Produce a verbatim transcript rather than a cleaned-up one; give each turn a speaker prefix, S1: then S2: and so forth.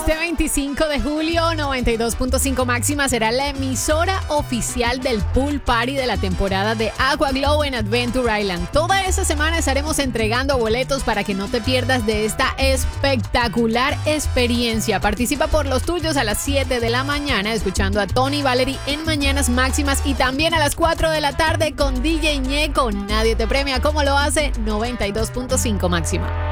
S1: Este veinticinco de julio, noventa y dos punto cinco Máxima será la emisora oficial del pool party de la temporada de Aqua Glow en Adventure Island. Toda esa semana estaremos entregando boletos para que no te pierdas de esta espectacular experiencia. Participa por los tuyos a las siete de la mañana escuchando a Tony Valery en Mañanas Máximas y también a las cuatro de la tarde con D J Ñeco. Nadie te premia como lo hace noventa y dos punto cinco Máxima.